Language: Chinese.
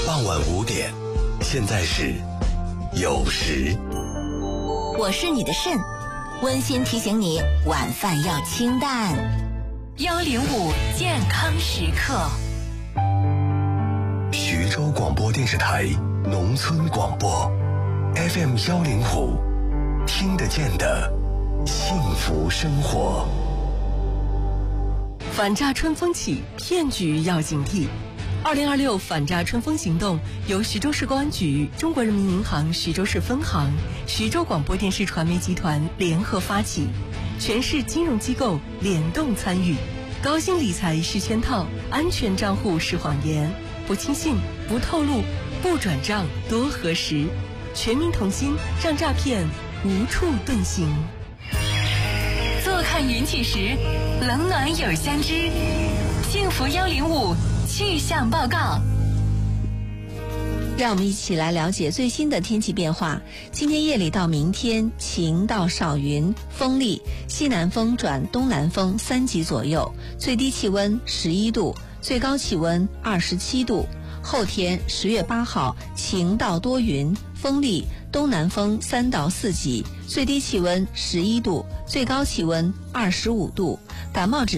傍晚5点，现在是酉时。 我是你的肾，温馨提醒你晚饭要清淡。 105健康时刻。 徐州广播电视台农村广播 FM 105，听得见的幸福生活。 反诈春风起，骗局要警惕。2026反诈春风行动由徐州市公安局、中国人民银行徐州市分行、徐州广播电视传媒集团联合发起，全市金融机构联动参与。高薪理财是圈套，安全账户是谎言，不轻信，不透露，不转账，多核实。全民同心，让诈骗无处遁形。 坐看云起时，冷暖有相知。幸福105气象报告。 让我们一起来了解最新的天气变化。今天夜里到明天晴到少云，风力西南风转东南风3级左右，最低气温11度，最高气温27度。后天10月8号晴到多云，风力东南风3到4级，最低气温11度，最高气温25度。感冒指